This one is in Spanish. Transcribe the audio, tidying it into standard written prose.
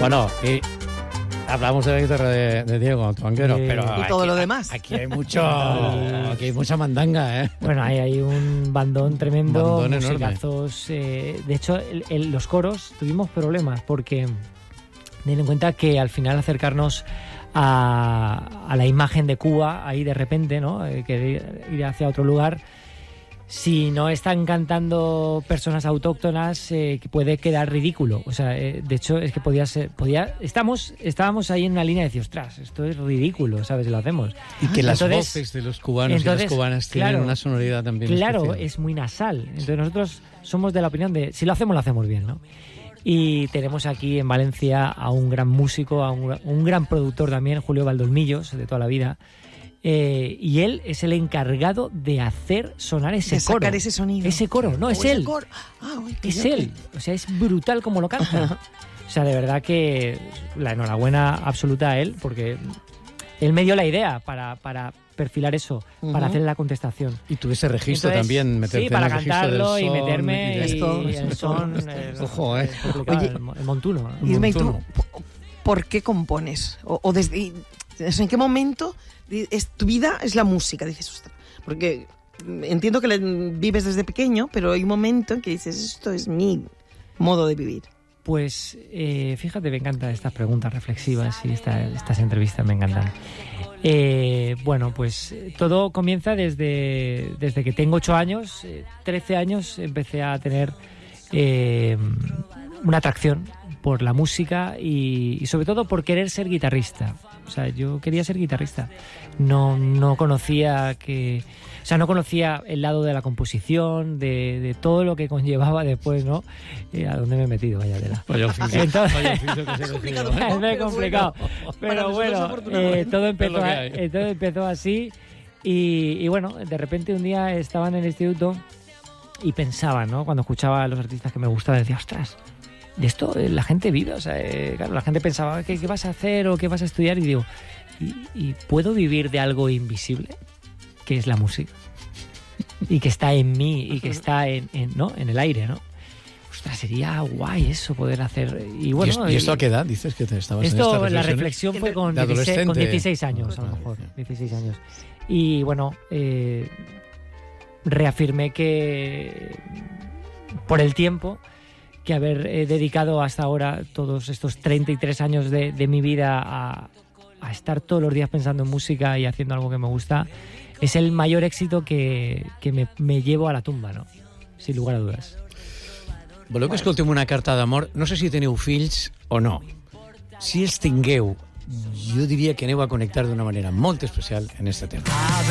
Bueno, y hablamos de la guitarra de Diego Tonguero, pero y todo lo demás. Aquí hay mucha mandanga, ¿eh? Bueno, hay un bandón tremendo, bandón musicazos. De hecho, los coros tuvimos problemas porque ten en cuenta que al final acercarnos a la imagen de Cuba, ahí de repente, ¿no? Querer ir hacia otro lugar. Si no están cantando personas autóctonas, que puede quedar ridículo. O sea, de hecho, es que estábamos ahí en una línea de decir, ostras, esto es ridículo, ¿sabes? Lo hacemos. Y que las voces de los cubanos y las cubanas tienen una sonoridad también especial. Es muy nasal. Entonces nosotros somos de la opinión de, si lo hacemos bien, ¿no? Y tenemos aquí en Valencia a un gran músico, a un gran productor también, Julio Valdolmillos, de toda la vida. Y él es el encargado de hacer sonar ese coro. De sacar ese sonido. Ese coro, no, es él. Es él. O sea, es brutal como lo canta. O sea, de verdad que la enhorabuena absoluta a él, porque él me dio la idea para perfilar eso, para hacer la contestación. Y tuve ese registro. Entonces, también, meterte para en el registro cantarlo del son, y meterme y el son. Ojo, Oye, el montuno. Dime, ¿y tú por qué compones? O desde, ¿en qué momento tu vida es la música? Dices, ostras, porque entiendo que vives desde pequeño, pero hay un momento en que dices, esto es mi modo de vivir. Pues fíjate, me encantan estas preguntas reflexivas y estas entrevistas me encantan. Bueno, pues todo comienza desde que tengo 8 años, 13 años, empecé a tener una atracción por la música y sobre todo por querer ser guitarrista. O sea, yo quería ser guitarrista. No conocía no conocía el lado de la composición, de todo lo que conllevaba después, ¿no? ¿A dónde me he metido? Vaya tela. Es muy complicado. Pero bueno, todo empezó así y bueno, de repente un día estaba en el instituto y pensaba, ¿no? Cuando escuchaba a los artistas que me gustaban, decía, ostras, de esto la gente vive. O sea, claro, la gente pensaba, ¿qué vas a hacer o qué vas a estudiar? Y digo, ¿y puedo vivir de algo invisible? Que es la música. Y que está en mí y que está en el aire, ¿no? Ostras, sería guay eso, poder hacer. Y bueno, ¿Y esto a qué edad dices que te estabas en estas reflexiones? La reflexión fue con 16 años, a lo mejor. 16 años. Y bueno, reafirmé que por el tiempo que haber dedicado hasta ahora todos estos 33 años de mi vida a estar todos los días pensando en música y haciendo algo que me gusta, es el mayor éxito que me llevo a la tumba, ¿no? Sin lugar a dudas. Voleu que escoltem una carta d'amor. No sé si teniu fills o no. Si els tingueu, jo diria que aneu a connectar d'una manera molt especial en este tema.